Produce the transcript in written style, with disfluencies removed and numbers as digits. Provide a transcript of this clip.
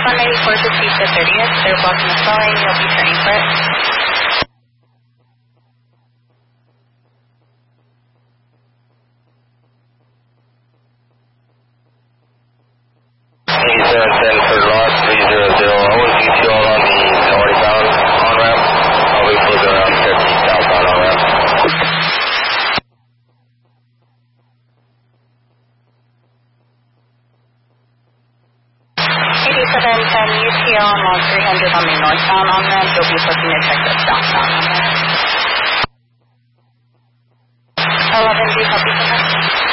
194 to seat the 30th. They're blocking the slow lane. You'll be turning for it. For loss 300, I was UTL on the northbound on-ramp. I'll be flipping around 50 southbound on-ramp. 8710 UTL on log 300 on the northbound on-ramp. You'll be flipping to check the southbound on-ramp. 11, do you copy for that?